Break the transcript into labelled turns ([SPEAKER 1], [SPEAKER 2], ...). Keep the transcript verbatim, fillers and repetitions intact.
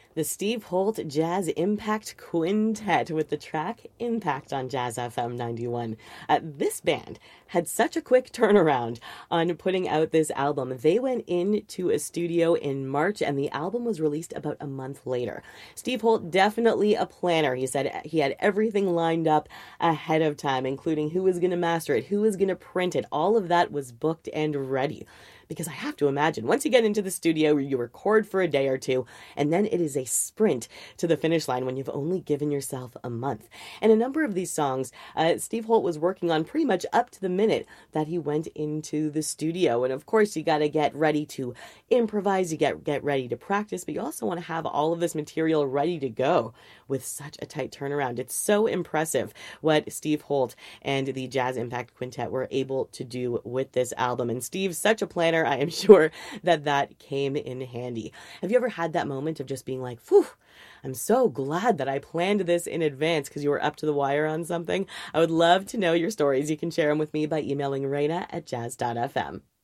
[SPEAKER 1] The Steve Holt Jazz Impact Quintet with the track Impact on Jazz F M ninety-one. Uh, this band had such a quick turnaround on putting out this album. They went into a studio in March and the album was released about a month later. Steve Holt, definitely a planner. He said he had everything lined up ahead of time, including who was going to master it, who was going to print it. All of that was booked and ready. Because I have to imagine, once you get into the studio, you record for a day or two, and then it is a sprint to the finish line when you've only given yourself a month. And a number of these songs, uh, Steve Holt was working on pretty much up to the minute that he went into the studio. And of course, you got to get ready to improvise, you get, get ready to practice, but you also want to have all of this material ready to go with such a tight turnaround. It's so impressive what Steve Holt and the Jazz Impact Quintet were able to do with this album. And Steve's such a planner. I am sure that that came in handy. Have you ever had that moment of just being like, phew, I'm so glad that I planned this in advance because you were up to the wire on something? I would love to know your stories. You can share them with me by emailing Raina at jazz dot f m.